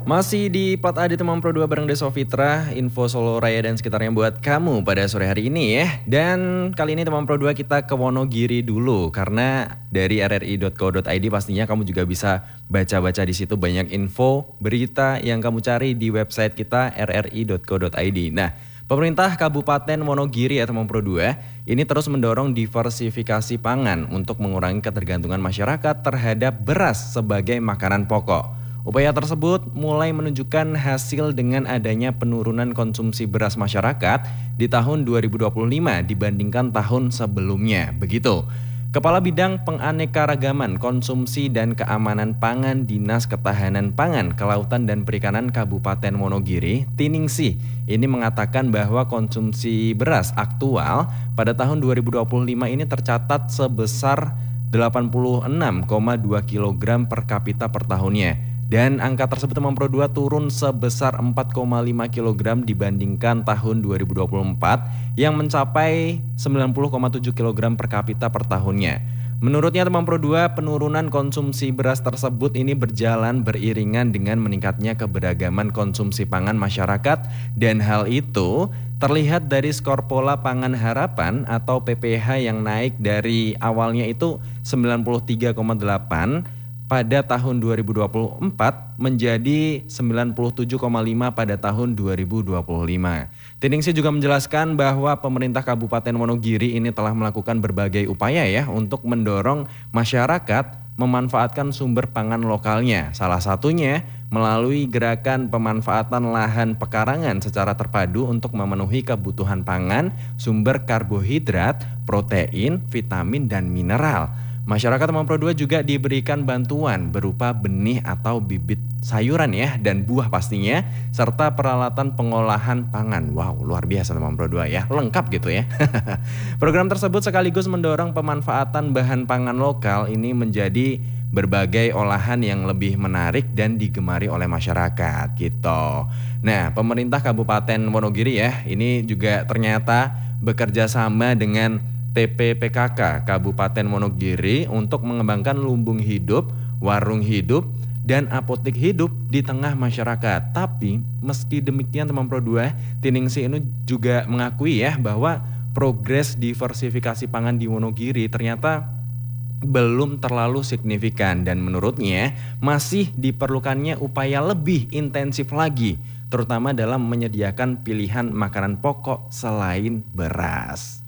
Masih di Plat A di Teman Pro 2 bareng Deso Fitra, info Solo Raya dan sekitarnya buat kamu pada sore hari ini ya. Dan kali ini Teman Pro 2 kita ke Wonogiri dulu karena dari rri.co.id pastinya kamu juga bisa baca-baca di situ banyak info, berita yang kamu cari di website kita rri.co.id. Nah, pemerintah Kabupaten Wonogiri ya Teman Pro 2 ini terus mendorong diversifikasi pangan untuk mengurangi ketergantungan masyarakat terhadap beras sebagai makanan pokok. Upaya tersebut mulai menunjukkan hasil dengan adanya penurunan konsumsi beras masyarakat di tahun 2025 dibandingkan tahun sebelumnya. Begitu. Kepala Bidang Penganekaragaman Konsumsi dan Keamanan Pangan Dinas Ketahanan Pangan, Kelautan dan Perikanan Kabupaten Wonogiri, Tiningsih, ini mengatakan bahwa konsumsi beras aktual pada tahun 2025 ini tercatat sebesar 86,2 kg per kapita per tahunnya. Dan angka tersebut Teman Pro 2 turun sebesar 4,5 kg dibandingkan tahun 2024 yang mencapai 90,7 kg per kapita per tahunnya. Menurutnya Teman Pro 2, penurunan konsumsi beras tersebut ini berjalan beriringan dengan meningkatnya keberagaman konsumsi pangan masyarakat dan hal itu terlihat dari skor pola pangan harapan atau PPH yang naik dari awalnya itu 93,8 pada tahun 2024 menjadi 97,5 pada tahun 2025. Tiningsih juga menjelaskan bahwa pemerintah Kabupaten Wonogiri ini telah melakukan berbagai upaya ya untuk mendorong masyarakat memanfaatkan sumber pangan lokalnya. Salah satunya melalui gerakan pemanfaatan lahan pekarangan secara terpadu untuk memenuhi kebutuhan pangan, sumber karbohidrat, protein, vitamin, dan mineral. Masyarakat Teman Pro 2 juga diberikan bantuan berupa benih atau bibit sayuran ya dan buah pastinya serta peralatan pengolahan pangan. Wow, luar biasa Teman Pro 2 ya, lengkap gitu ya. Program tersebut sekaligus mendorong pemanfaatan bahan pangan lokal ini menjadi berbagai olahan yang lebih menarik dan digemari oleh masyarakat gitu. Nah, pemerintah Kabupaten Wonogiri ya, ini juga ternyata bekerja sama dengan TPPKK Kabupaten Wonogiri untuk mengembangkan lumbung hidup, warung hidup, dan apotek hidup di tengah masyarakat. Tapi meski demikian Teman Pro 2, Tiningsih ini juga mengakui ya bahwa progres diversifikasi pangan di Wonogiri ternyata belum terlalu signifikan dan menurutnya masih diperlukannya upaya lebih intensif lagi, terutama dalam menyediakan pilihan makanan pokok selain beras.